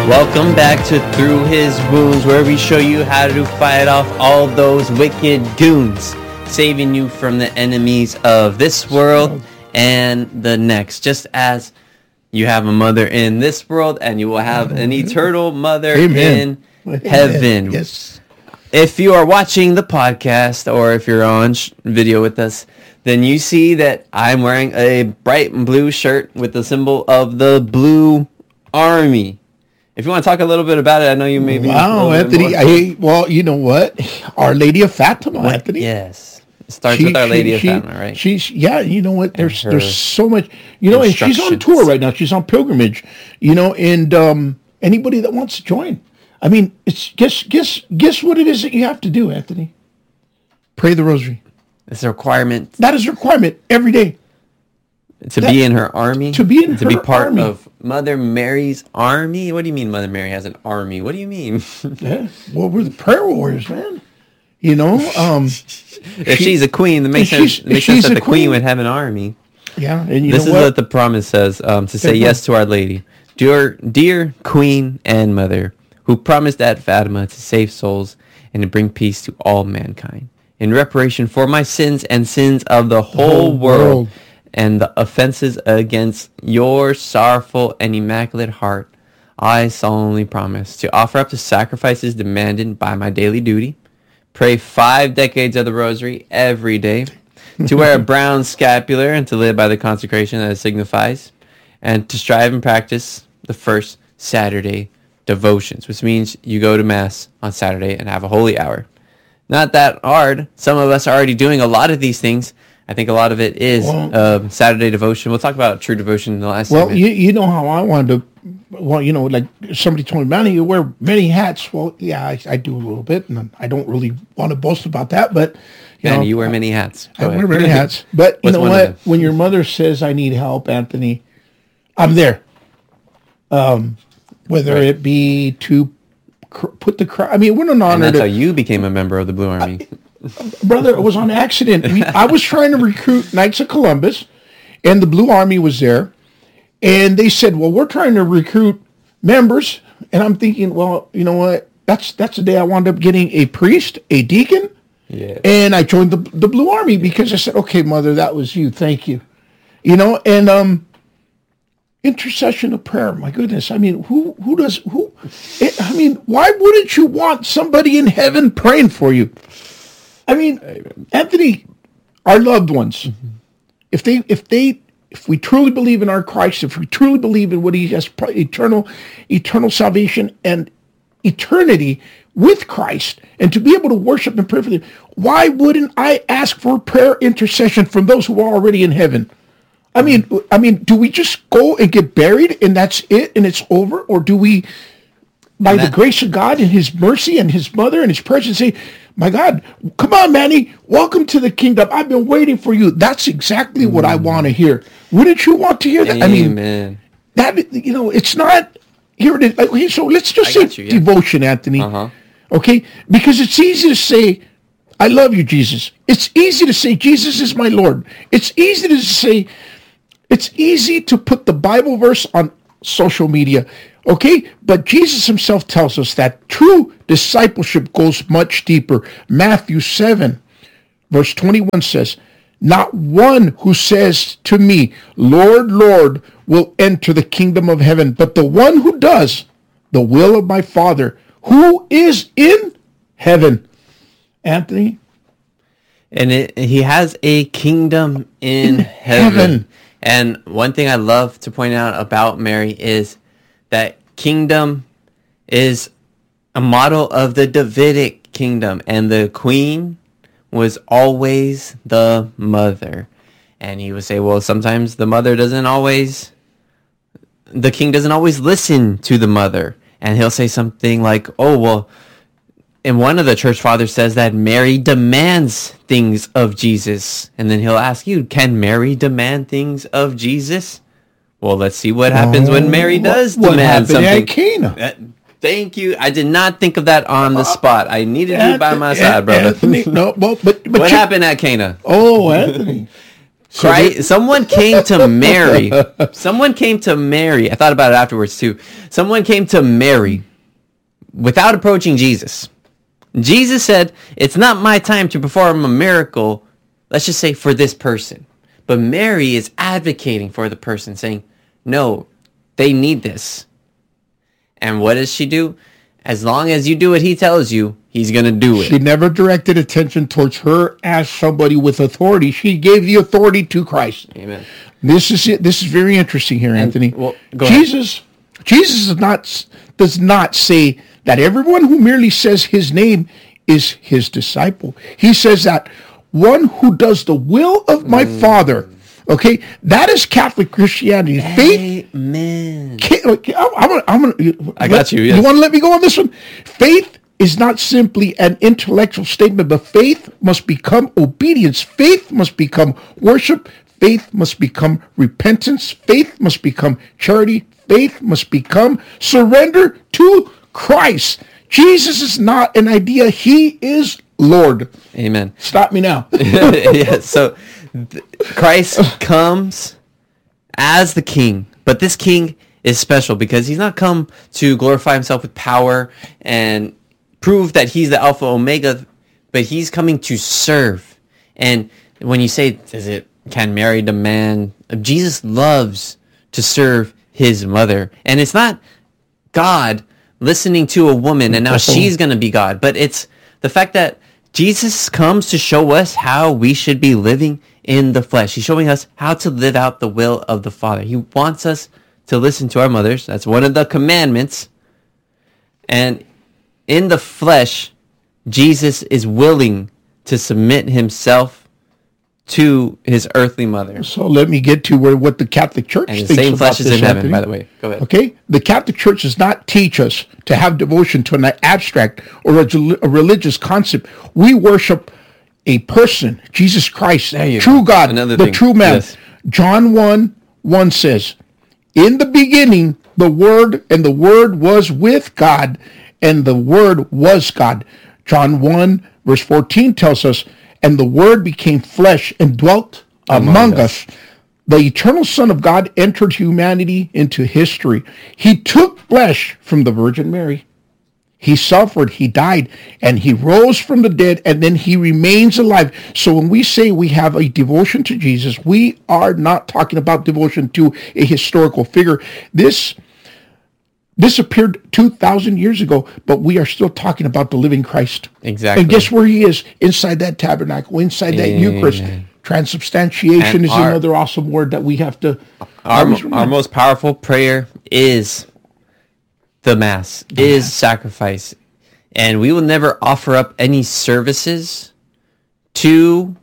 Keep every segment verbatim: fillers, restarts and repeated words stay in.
Welcome back to Through His Wounds, where we show you how to fight off all those wicked goons, saving you from the enemies of this world and the next. Just as you have a mother in this world, and you will have an eternal mother Amen. in heaven. Yes. If you are watching the podcast, or if you're on sh- video with us, then you see that I'm wearing a bright blue shirt with the symbol of the Blue Army. If you want to talk a little bit about it, I know you may be... Wow, Anthony. I, well, you know what? Our Lady of Fatima, what? Anthony. Yes. It starts she, with Our Lady she, of Fatima, right? She's, yeah, you know what? There's there's so much... You know, and she's on tour right now. She's on pilgrimage, you know, and um, anybody that wants to join. I mean, it's guess guess guess what it is that you have to do, Anthony? Pray the rosary. It's a requirement. That is a requirement every day. To that, be in her army? To be in to her be part army. of Mother Mary's army? What do you mean Mother Mary has an army? What do you mean? Yeah. Well, we're the prayer warriors, man. You know? Um, if she, she's a queen, that makes sense, it makes sense that the queen, queen would have an army. Yeah. And you this know is what? what the promise says, um, to say yes to Our Lady. Dear, dear Queen and Mother, who promised at Fatima to save souls and to bring peace to all mankind. In reparation for my sins and sins of the whole, the whole world, world. And the offenses against your sorrowful and immaculate heart, I solemnly promise to offer up the sacrifices demanded by my daily duty, pray five decades of the rosary every day, to wear a brown scapular and to live by the consecration that it signifies, and to strive and practice the first Saturday devotions, which means you go to Mass on Saturday and have a holy hour. Not that hard. Some of us are already doing a lot of these things. I think a lot of it is well, uh, Saturday devotion. We'll talk about true devotion in the last Well, segment. you, you know how I wanted to, well, you know, like somebody told me, Manny, you wear many hats. Well, yeah, I, I do a little bit, and I don't really want to boast about that, but, you Manny, know. you wear many hats. Go I ahead. wear many hats. But you know what? When your mother says, I need help, Anthony, I'm there. Um, whether right. it be to cr- put the, cr- I mean, we're not honored. And that's how you became a member of the Blue Army. I, Brother, it was on accident. We, I was trying to recruit Knights of Columbus, and the Blue Army was there. And they said, well, we're trying to recruit members. And I'm thinking, well, you know what? That's that's the day I wound up getting a priest, a deacon. Yeah. And I joined the the Blue Army because I said, okay, Mother, that was you. Thank you. You know, and um, intercession of prayer. My goodness. I mean, who who does, who? It, I mean, why wouldn't you want somebody in heaven praying for you? I mean, Anthony, our loved ones, mm-hmm. if they, if they, if we truly believe in our Christ, if we truly believe in what He has, eternal, eternal salvation and eternity with Christ, and to be able to worship and pray for them, why wouldn't I ask for prayer intercession from those who are already in heaven? I mean, I mean, do we just go and get buried and that's it and it's over, or do we, by that, the grace of God and His mercy and His mother and His presence, say, my God, come on, Manny, welcome to the kingdom. I've been waiting for you. That's exactly what I want to hear. Wouldn't you want to hear that? Amen. I mean, that, you know, it's not, here it is. Okay, so let's just I say you, yeah. devotion, Anthony. Uh-huh. Okay? Because it's easy to say, I love you, Jesus. It's easy to say, Jesus is my Lord. It's easy to say, it's easy to put the Bible verse on social media. Okay, but Jesus Himself tells us that true discipleship goes much deeper. Matthew seven, verse twenty-one says, not one who says to me, Lord, Lord, will enter the kingdom of heaven, but the one who does the will of my Father, who is in heaven. Anthony? And it, He has a kingdom in, in heaven. heaven. And one thing I love to point out about Mary is that kingdom is a model of the Davidic kingdom, and the queen was always the mother. And he would say, well, sometimes the mother doesn't always, the king doesn't always listen to the mother. And he'll say something like, oh, well, and one of the church fathers says that Mary demands things of Jesus. And then he'll ask you, can Mary demand things of Jesus? Well, let's see what happens oh, when Mary does what, demand what something. At Cana? Uh, thank you. I did not think of that on the spot. I needed uh, you by my side, brother. Anthony, no, well, but, but what you, happened at Cana? Oh, Anthony. So Christ, they- someone came to Mary. Someone came to Mary. I thought about it afterwards too. Someone came to Mary without approaching Jesus. Jesus said, "It's not my time to perform a miracle, let's just say for this person." But Mary is advocating for the person, saying, "No, they need this." And what does she do? As long as you do what he tells you, he's going to do it. She never directed attention towards her as somebody with authority. She gave the authority to Christ. Amen. This is it. This is very interesting here, Anthony. well, go ahead. Jesus, Jesus does not does not say that everyone who merely says his name is his disciple. He says that one who does the will of my Mm. Father. Okay, that is Catholic Christianity. Faith. Amen. Can't, I'm, I'm gonna, I'm gonna, I got you, yes. You want to let me go on this one? Faith is not simply an intellectual statement, but faith must become obedience. Faith must become worship. Faith must become repentance. Faith must become charity. Faith must become surrender to Christ. Jesus is not an idea. He is Lord. Amen. Stop me now. Yeah, so th- Christ comes as the king, but this king is special because he's not come to glorify himself with power and prove that he's the Alpha Omega, but he's coming to serve. And when you say, "Does it can Mary demand?" Jesus loves to serve his mother, and it's not God listening to a woman and now she's going to be God, but it's the fact that Jesus comes to show us how we should be living in the flesh. He's showing us how to live out the will of the Father. He wants us to listen to our mothers. That's one of the commandments. And in the flesh, Jesus is willing to submit himself to his earthly mother. So let me get to where what the Catholic Church And the thinks same about flesh is this, in heaven, Anthony. by the way. Go ahead. Okay, the Catholic Church does not teach us to have devotion to an abstract or a, a religious concept. We worship a person, Jesus Christ, you true go. God, Another the thing. true man. Yes. John one one says, "In the beginning, the Word, and the Word was with God, and the Word was God." John one verse fourteen tells us, "And the Word became flesh and dwelt among, Among us." The eternal Son of God entered humanity into history. He took flesh from the Virgin Mary. He suffered, he died, and he rose from the dead, and then he remains alive. So when we say we have a devotion to Jesus, we are not talking about devotion to a historical figure. This this appeared two thousand years ago, but we are still talking about the living Christ. Exactly. And guess where he is? Inside that tabernacle, inside that Amen. Eucharist. Transubstantiation And is our- another awesome word that we have to Our, always our remember. most powerful prayer is the Mass, is sacrifice. And we will never offer up any services to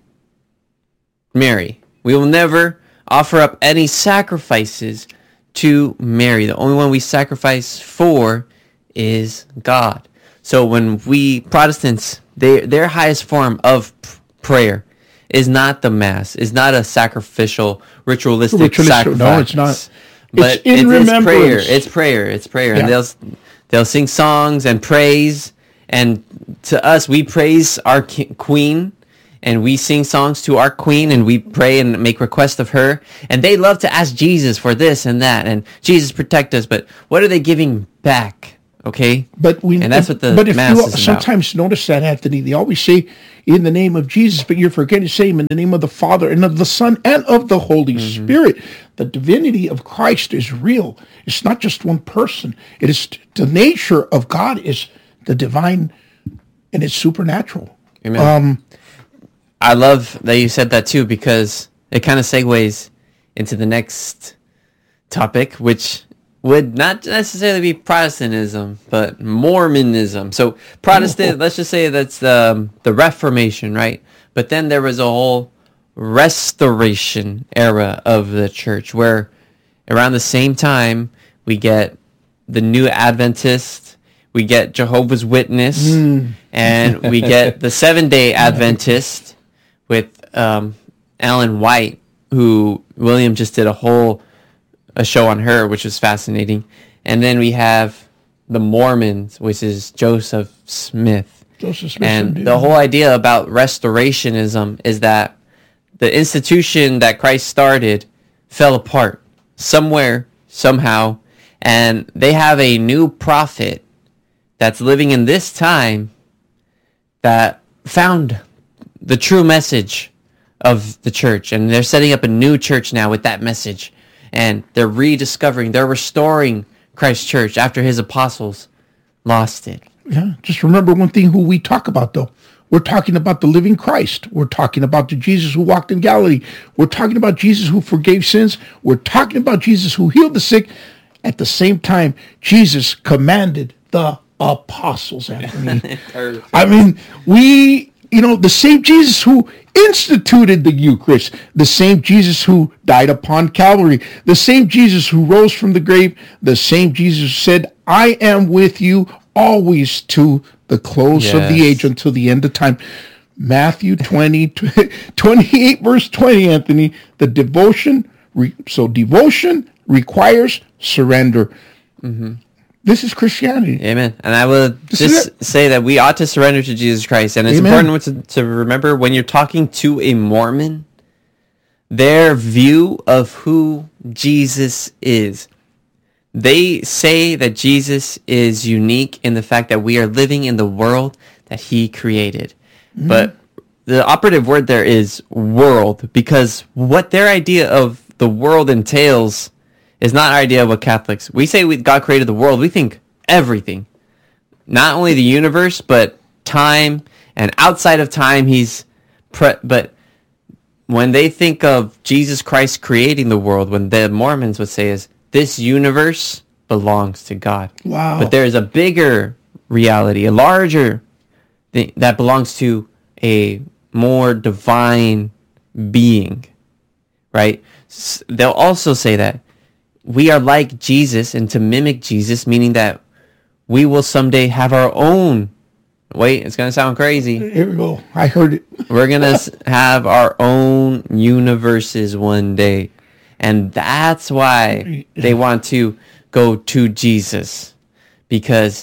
Mary. We will never offer up any sacrifices to Mary. The only one we sacrifice for is God. So when we Protestants, they, their highest form of p- prayer is not the Mass, is not a sacrificial, ritualistic, Ritualistic, sacrifice. no, it's not. But It's in it is remembrance. prayer. It's prayer. It's prayer. And Yeah. they'll they'll sing songs and praise. And to us, we praise our ki- queen, and we sing songs to our queen, and we pray and make requests of her. And they love to ask Jesus for this and that, and Jesus protect us. But what are they giving back? Okay, But we and that's what the but if Mass you is about. sometimes notice that, Anthony, they always say in the name of Jesus, but you're forgetting to say him in the name of the Father and of the Son and of the Holy Mm-hmm. Spirit. The divinity of Christ is real. It's not just one person. It is the nature of God is the divine, and it's supernatural. Amen. Um, I love that you said that too, because it kind of segues into the next topic, which would not necessarily be Protestantism, but Mormonism. So Protestant, let's just say that's the the Reformation, right? But then there was a whole Restoration era of the church, where around the same time we get the New Adventist, we get Jehovah's Witness, and we get the Seven Day Adventist with um, Ellen White, who William just did a whole a show on her, which was fascinating. And then we have the Mormons, which is Joseph Smith. Joseph Smith And indeed. the whole idea about restorationism is that the institution that Christ started fell apart somewhere, somehow, and they have a new prophet that's living in this time that found the true message of the church, and they're setting up a new church now with that message, and they're rediscovering, they're restoring Christ's church after his apostles lost it. Yeah, just remember one thing who we talk about, though. We're talking about the living Christ. We're talking about the Jesus who walked in Galilee. We're talking about Jesus who forgave sins. We're talking about Jesus who healed the sick. At the same time, Jesus commanded the apostles, Anthony. I mean, we, you know, the same Jesus who instituted the Eucharist, the same Jesus who died upon Calvary, the same Jesus who rose from the grave, the same Jesus who said, I am with you always to the close yes. of the age, until the end of time. Matthew twenty, twenty-eight, verse twenty, Anthony, the devotion, re, so devotion requires surrender. Mm-hmm. This is Christianity. Amen. And I will this just say that we ought to surrender to Jesus Christ. And it's Amen. important to, to remember when you're talking to a Mormon, their view of who Jesus is. They say that Jesus is unique in the fact that we are living in the world that he created. Mm-hmm. But the operative word there is world, because what their idea of the world entails is not our idea of what Catholics. We say we, God created the world. We think everything. Not only the universe, but time, and outside of time, he's... Pre- but when they think of Jesus Christ creating the world, when the Mormons would say is, this universe belongs to God. Wow. But there is a bigger reality, a larger thing that belongs to a more divine being, right? They'll also say that we are like Jesus, and to mimic Jesus, meaning that we will someday have our own. Wait, it's going to sound crazy. Here we go. I heard it. We're going to have our own universes one day. And that's why they want to go to Jesus, because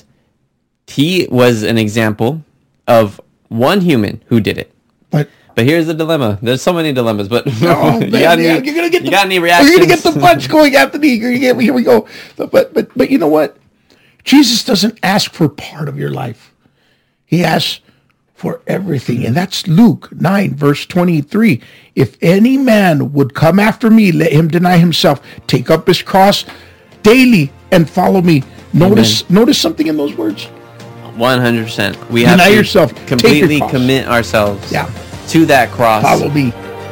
he was an example of one human who did it. But but here's the dilemma. There's so many dilemmas, but oh, you, man, got yeah, any, you're gonna get you the, got any reactions? You're going to get the punch going after the, you're gonna get, here we go. But, but, but you know what? Jesus doesn't ask for part of your life. He asks for everything. And that's Luke nine, verse twenty-three. If any man would come after me, let him deny himself, take up his cross daily, and follow me. Notice Amen. Notice something in those words. one hundred percent. We deny have to yourself, completely commit ourselves yeah. to that cross. Follow me.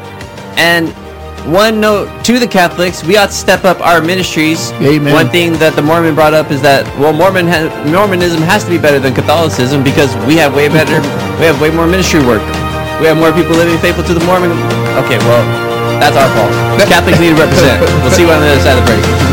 And one note to the Catholics, we ought to step up our ministries. Amen. One thing that the Mormon brought up is that, well, Mormon ha- Mormonism has to be better than Catholicism because we have way better, we have way more ministry work. We have more people living faithful to the Mormon. Okay, well, that's our fault. Catholics need to represent. We'll see you on the other side of the break.